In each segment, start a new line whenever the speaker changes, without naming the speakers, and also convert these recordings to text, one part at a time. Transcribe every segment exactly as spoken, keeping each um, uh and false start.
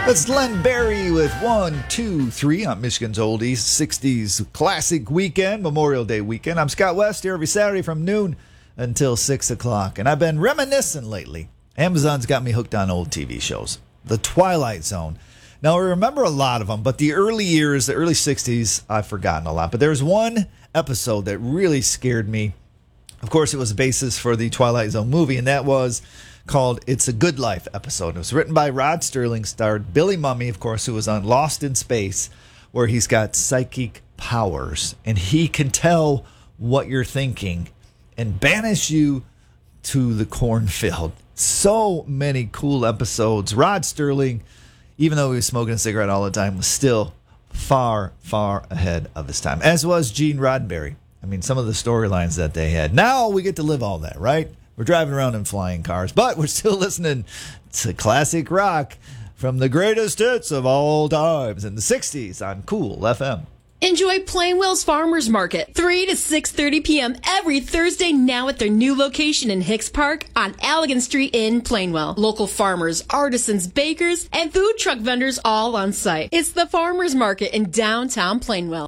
That's Len Berry with one, two, three on Michigan's Oldies, sixties Classic Weekend, Memorial Day weekend. I'm Scott West here every Saturday from noon until six o'clock. And I've been reminiscing lately. Amazon's got me hooked on old T V shows. The Twilight Zone. Now, I remember a lot of them, but the early years, the early sixties, I've forgotten a lot. But there's one episode that really scared me. Of course, it was the basis for the Twilight Zone movie, and that was called It's a Good Life episode. It was written by Rod Sterling, starred Billy Mumy, of course, who was on Lost in Space, where he's got psychic powers, and he can tell what you're thinking and banish you to the cornfield. So many cool episodes. Rod Sterling, even though he was smoking a cigarette all the time, was still far, far ahead of his time, as was Gene Roddenberry. I mean, some of the storylines that they had. Now we get to live all that, right? We're driving around in flying cars, but we're still listening to classic rock from the greatest hits of all times in the sixties on Cool F M.
Enjoy Plainwell's Farmers Market, three to six thirty p.m. every Thursday now at their new location in Hicks Park on Allegan Street in Plainwell. Local farmers, artisans, bakers, and food truck vendors all on site. It's the Farmers Market in downtown Plainwell.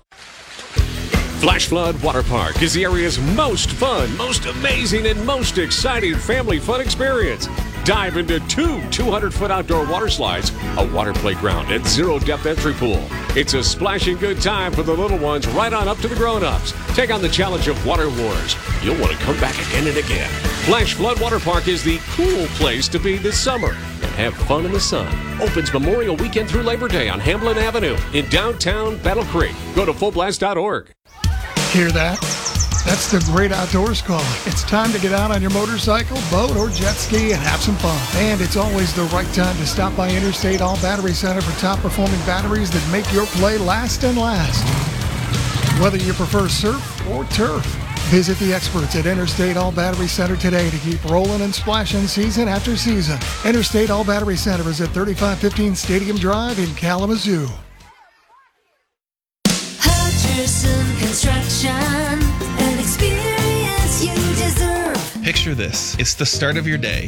Flash Flood Water Park is the area's most fun, most amazing, and most exciting family fun experience. Dive into two two hundred foot outdoor water slides, a water playground, and zero-depth entry pool. It's a splashing good time for the little ones right on up to the grown-ups. Take on the challenge of Water Wars. You'll want to come back again and again. Flash Flood Water Park is the cool place to be this summer and have fun in the sun. Opens Memorial Weekend through Labor Day on Hamlin Avenue in downtown Battle Creek. Go to full blast dot org.
Hear that? That's the great outdoors calling. It's time to get out on your motorcycle, boat, or jet ski and have some fun. And it's always the right time to stop by Interstate All Battery Center for top-performing batteries that make your play last and last. Whether you prefer surf or turf, visit the experts at Interstate All Battery Center today to keep rolling and splashing season after season. Interstate All Battery Center is at thirty-five fifteen Stadium Drive in Kalamazoo.
Hutcherson Construction, an experience you deserve.
Picture this. It's the start of your day.